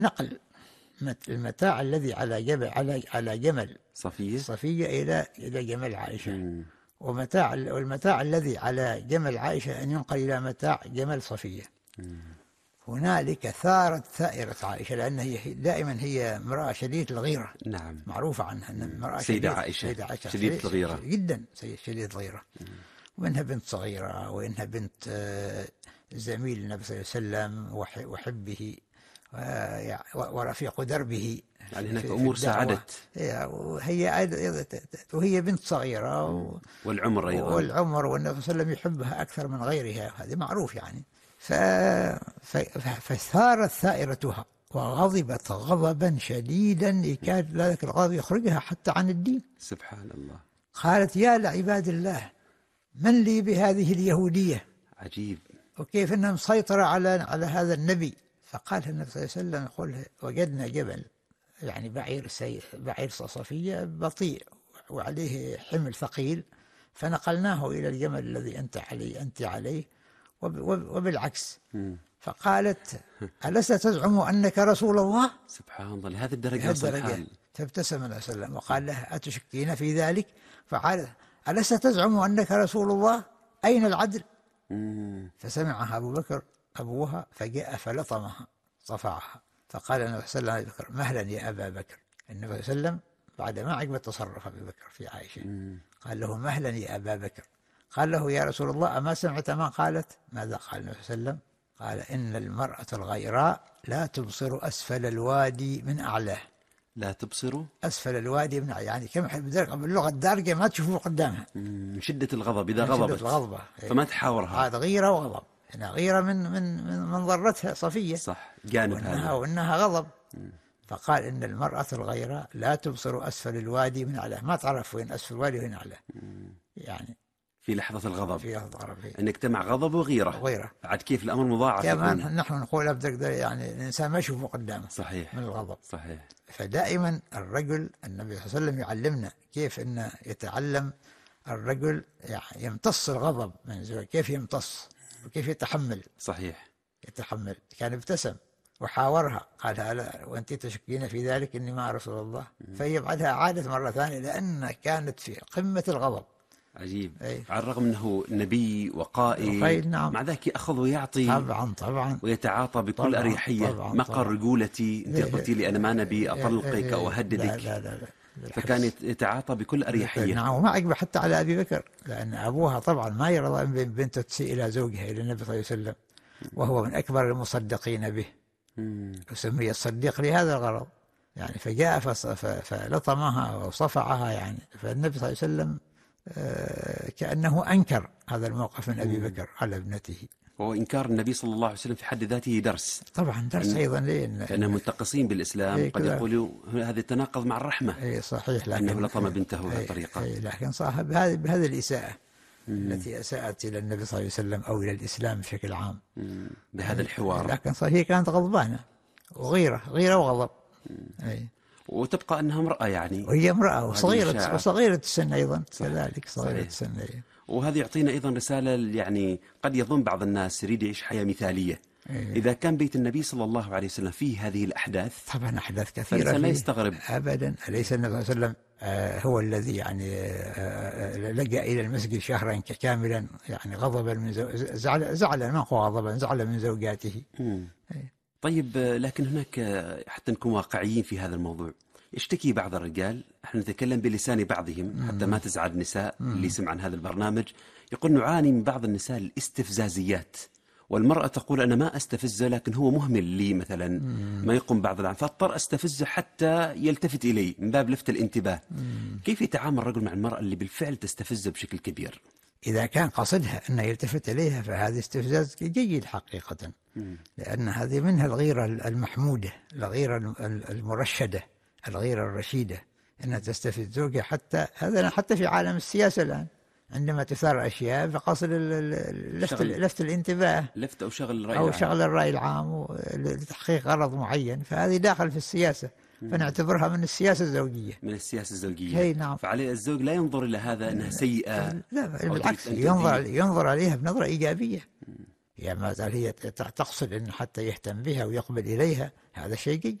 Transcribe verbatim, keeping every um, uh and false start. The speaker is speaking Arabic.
نقل المتاع الذي على جبل على على جمل صفية صفية إلى إلى جمل عائشة. مم. ومتاع والمتاع الذي على جمل عائشة أن ينقل إلى متاع جمل صفية. مم. هنالك ثارت ثائرة عائشة، لأن هي دائما هي امرأة شديدة الغيرة. نعم. معروفة عنها أن امرأة سيدة شديدة عائشة, سيدة عائشة شديدة الغيرة جدا، شديدة الغيرة. وإنها بنت صغيرة، وإنها بنت زميل النبي صلى الله عليه وسلم وحبه ورفيق دربه. يعني هناك أمور ساعدت. هي وهي بنت صغيرة والعمر أيضا، والعمر والنبي صلى الله عليه وسلم يحبها أكثر من غيرها، هذا معروف يعني. ف... ف... فثارت ثائرتها وغضبت غضبا شديدا يكاد ذلك الغضب يخرجها حتى عن الدين. سبحان الله. قالت: يا لعباد الله، من لي بهذه اليهودية؟ عجيب. وكيف أنها مسيطرة على على هذا النبي. فقال النبي صلى الله عليه وسلم: يقول وجدنا جبل، يعني بعير سي... بعير صفية بطيء وعليه حمل ثقيل، فنقلناه إلى الجمل الذي أنت عليه أنت عليه وب... وبالعكس. م. فقالت: ألست تزعم أنك رسول الله؟ سبحان الله، لهذه الدرجة وصل الحال. فابتسم النبي صلى الله عليه وسلم وقال لها: أتشكين في ذلك؟ فقال: ألست تزعم أنك رسول الله؟ أين العدل؟ م. فسمعها أبو بكر أبوها فجاء فلطمها صفعها. فقال النبي صلى الله عليه وسلم: مهلا يا أبا بكر. النبي صلى الله عليه وسلم بعد ما عجب تصرف أبي بكر في عائشة م. قال له: مهلا يا أبا بكر. قال له: يا رسول الله، أما سمعت ما قالت؟ ماذا قال النبي صلى الله عليه وسلم؟ قال: إن المرأة الغيراء لا تبصر أسفل الوادي من أعلاه. لا تبصر أسفل الوادي من أعلاه، يعني كم باللغة الدارجة ما تشوفه قدامها من شدة الغضب. إذا غضبت شدة الغضبة فما تحاورها. هذا غيرة وغضب، هنا غيرة من من من, من ضرتها صفية، صح، جانب وإنها هذا وإنها غضب. م. فقال: إن المرأة الغيراء لا تبصر أسفل الوادي من أعلاه، ما تعرف وين أسفل الوادي وين أعلاه. يعني في لحظة الغضب، في لحظة الغضب أن اجتمع غضب وغيرة. غيرة. عاد كيف الأمر مضاعف. كمان نحن نقول أبدك يعني الإنسان ما يشوفه قدامه. صحيح. من الغضب. صحيح. فدائما الرجل، النبي صلى الله عليه وسلم يعلمنا كيف أنه يتعلم الرجل يعني يمتص الغضب من زوجه، كيف يمتص وكيف يتحمل. صحيح. يتحمل. كان ابتسم وحاورها، قال: هلا وأنت تشكين في ذلك إني ما رسول الله. فهي بعدها عادت مرة ثانية لأنها كانت في قمة الغضب. عجيب. أي. على الرغم أنه نبي وقائد، نعم. مع ذلك يأخذ ويعطي. طبعا طبعا. ويتعاطى بكل طبعا أريحية. طبعا ما قال رجولتي، أنت قلت لي أنا ما نبي أطلقك أو أهددك. لا لا لا, لا. فكان يتعاطى بكل أريحية. نعم. وما عقب حتى على أبي بكر، لأن أبوها طبعا ما يرضى أن بنته تسيء إلى زوجها، إلى النبي صلى الله عليه وسلم، وهو من أكبر المصدقين به، وسمي الصديق لهذا الغرض يعني. فجاء فلطمها وصفعها يعني. فالنبي صلى الله عليه وسلم كأنه أنكر هذا الموقف من أبي بكر على ابنته. وهو إنكار النبي صلى الله عليه وسلم في حد ذاته درس. طبعا درس أيضا، لأنهم منتقصين بالإسلام. إيه قد يقولوا هذا التناقض مع الرحمة. إيه صحيح. لكن أنه لطم بنته بهذه الطريقة. إيه لكن صاحب بهذه بهذه الإساءة مم. التي أساءت إلى النبي صلى الله عليه وسلم أو إلى الإسلام بشكل عام مم. بهذا الحوار. لكن صحيح هي كانت غضبانة وغيرة غيرة وغضب. أي. وتبقى أنها امرأة يعني، وهي امرأة وصغيرة وصغيرة السن أيضا كذلك صغيرة السن. وهذا يعطينا أيضا رسالة، يعني قد يظن بعض الناس يريد يعيش حياة مثالية. إيه. إذا كان بيت النبي صلى الله عليه وسلم فيه هذه الأحداث، طبعا أحداث كثيرة، لا يستغرب أبدا. أليس النبي صلى الله عليه وسلم آه هو الذي يعني آه لجأ إلى المسجد شهرا كاملا يعني غضبا من زو... زعل زعل ما هو غضبا زعل من زوجاته. إيه. طيب، لكن هناك حتى نكون واقعيين في هذا الموضوع. يشتكي بعض الرجال، احنا نتكلم بلسان بعضهم حتى ما تزعل النساء اللي يسمع عن هذا البرنامج، يقول نعاني من بعض النساء الاستفزازيات، والمرأة تقول أنا ما أستفزه لكن هو مهمل لي مثلا، ما يقوم بعض الأعمال فاضطر أستفزه حتى يلتفت إلي من باب لفت الانتباه. كيف يتعامل الرجل مع المرأة اللي بالفعل تستفزه بشكل كبير؟ إذا كان قصدها أنه يلتفت إليها فهذا استفزاز جيد حقيقة، لأن هذه منها الغيرة المحمودة، الغيرة المرشدة، الغيرة الرشيدة، أنها تستفز زوجها. حتى هذا حتى في عالم السياسة الآن عندما تثار أشياء بقصد لفت, لفت الانتباه، لفت أو شغل الرأي أو العام. شغل الرأي العام لتحقيق غرض معين، فهذه داخل في السياسة، فنعتبرها من السياسة الزوجية. من السياسة الزوجية. هي نعم. فعليه الزوج لا ينظر إلى هذا أنها سيئة، لا بالعكس، ينظر ينظر عليها بنظرة إيجابية. هي ما زال هي تقصد أن حتى يهتم بها ويقبل إليها، هذا شيء جيد.